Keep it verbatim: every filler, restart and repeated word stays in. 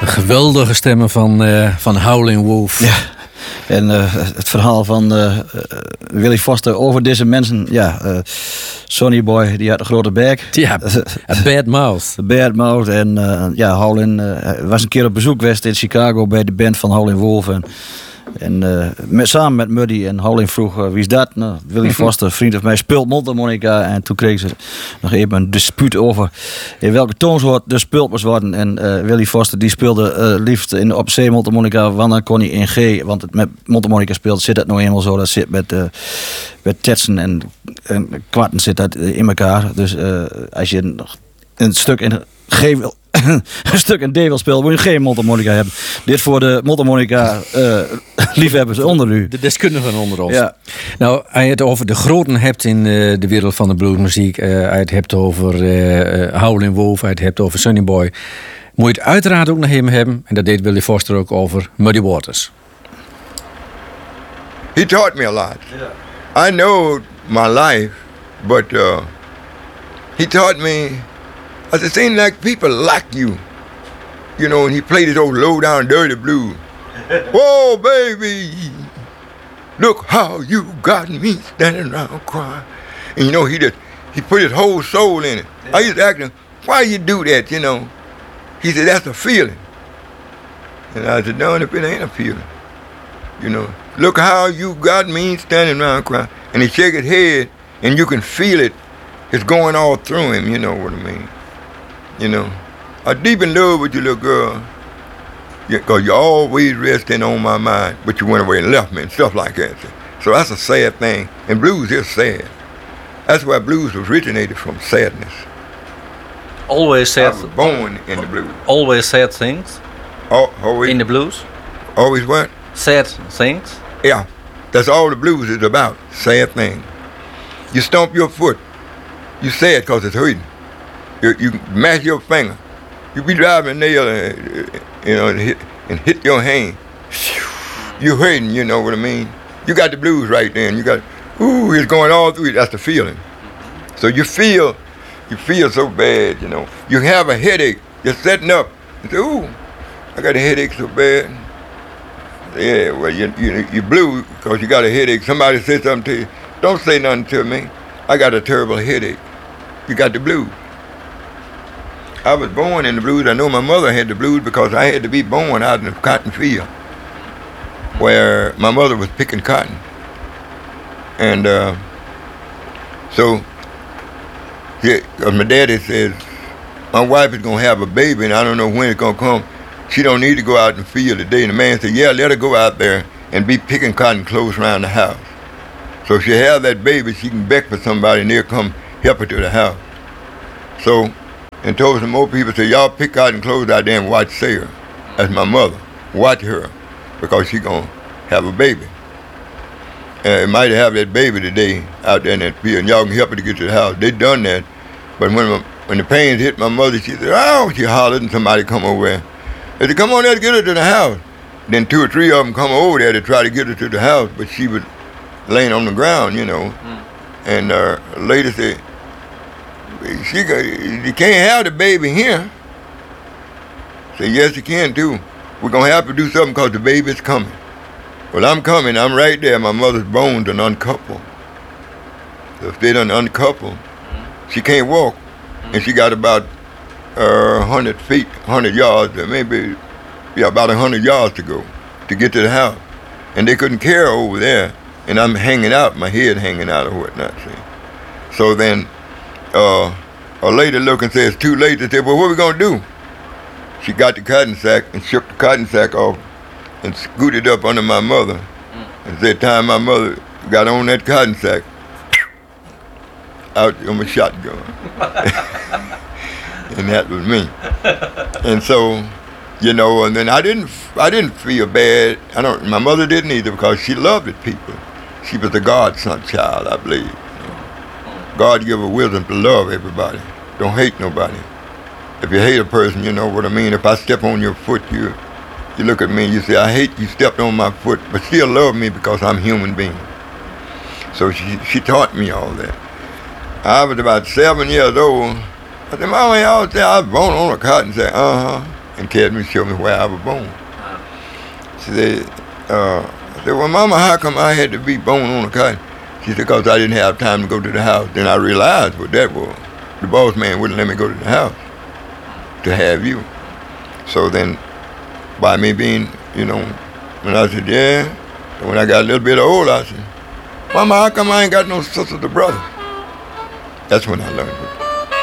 Geweldige stemmen van, uh, van Howlin' Wolf. Ja. En uh, het verhaal van uh, uh, Willie Foster over deze mensen. Ja, uh, Sonny Boy, die had een grote bek. Ja, a bad mouth. A bad mouth. En uh, ja, Howlin' uh, was een keer op bezoek geweest in Chicago bij de band van Howlin' Wolf. En, en uh, met, samen met Muddy en Howlin' vroeg, uh, wie is dat? Nou, Willie Foster, vriend van mij, speelt mondharmonica. En toen kregen ze nog even een dispuut over in welke toonsoort de speeld moest worden. En uh, Willie Foster die speelde uh, liefst in, op C mondharmonica, want dan kon hij in G. Want het met mondharmonica speelt zit het nou eenmaal zo. Dat zit met, uh, met tetsen en, en kwarten zit dat in elkaar. Dus uh, als je nog een stuk in G wil... een stuk in D wil spelen, moet je geen mondharmonica hebben. Dit voor de mondharmonica uh, liefhebbers onder u. De deskundigen onder ons. Ja. Nou, als je het over de groten hebt in uh, de wereld van de bluesmuziek, uh, als je het hebt over uh, Howlin' Wolf, als je het hebt over Sonny Boy, moet je het uiteraard ook nog hem hebben. En dat deed Willie Foster ook over Muddy Waters. He taught me a lot. Yeah. I know my life, but uh, he taught me. It seemed like people like you, you know, and he played his old low down dirty blues. Whoa, baby, look how you got me standing around crying. And you know, he just, he put his whole soul in it. I used to ask him, why you do that, you know? He said, that's a feeling. And I said, no, if it ain't a feeling, you know, look how you got me standing around crying. And he shake his head, and you can feel it. It's going all through him, you know what I mean? You know, I'm deep in love with you, little girl, because you always resting on my mind, but you went away and left me and stuff like that. So that's a sad thing, and blues is sad. That's why blues was originated from sadness. Always sad. I was born in the blues. Always sad things. Al- always, in the blues. Always what? Sad things. Yeah, that's all the blues is about. Sad things. You stomp your foot. You sad because it's hurting. You, you mash your finger. You be driving a nail, and, you know, and hit, and hit your hand. You hurting, you know what I mean? You got the blues right then. You got, ooh, it's going all through you. That's the feeling. So you feel, you feel so bad, you know. You have a headache. You're setting up. You say, ooh, I got a headache so bad. Yeah, well, you, you, you blue because you got a headache. Somebody said something to you. Don't say nothing to me. I got a terrible headache. You got the blues. I was born in the blues. I know my mother had the blues because I had to be born out in the cotton field where my mother was picking cotton. And uh, so yeah, my daddy says, my wife is going to have a baby and I don't know when it's going to come. She don't need to go out in the field today. And the man said, yeah, let her go out there and be picking cotton close around the house. So if she have that baby, she can beg for somebody and they'll come help her to the house. So, and told some more people, say, y'all pick cotton clothes out there and watch Sarah. That's my mother. Watch her because she gonna have a baby. And it might have that baby today out there in that field and y'all can help her to get to the house. They done that. But when my, when the pains hit my mother, she said, oh, she hollered and somebody come over there. They said, come on there to get her to the house. Then two or three of them come over there to try to get her to the house, but she was laying on the ground, you know. Mm. And uh, a lady said, she got, you can't have the baby here. I said, yes, you can too. We're going to have to do something because the baby's coming. Well, I'm coming. I'm right there. My mother's bones done uncoupled. So if they done uncoupled, mm. she can't walk. Mm. And she got about uh, one hundred feet, one hundred yards, maybe, yeah, about one hundred yards to go to get to the house. And they couldn't carry her over there. And I'm hanging out, my head hanging out or whatnot, see. So then uh, a lady looked and said, it's too late. They said, well, what are we going to do? She got the cotton sack and shook the cotton sack off and scooted up under my mother. Mm. And said, time my mother got on that cotton sack, out on my shotgun. And that was me. And so, you know, and then I didn't, I didn't feel bad. I don't. My mother didn't either because she loved it, people. She was a godson child, I believe. You know. God give her wisdom to love everybody. Don't hate nobody. If you hate a person, you know what I mean. If I step on your foot, you, you look at me and you say, I hate you stepped on my foot, but still love me because I'm a human being. So she, she taught me all that. I was about seven years old. I said, Mama, y'all say I was born on a cotton sack. Uh-huh. and carried me, showed me where I was born. She said, uh, I said, well, Mama, how come I had to be born on a cotton? She said, because I didn't have time to go to the house. Then I realized what that was. The boss man wouldn't let me go to the house to have you. So then, by me being, you know, when I said, yeah, and when I got a little bit older, I said, Mama, how come I ain't got no sister or brother? That's when I learned it.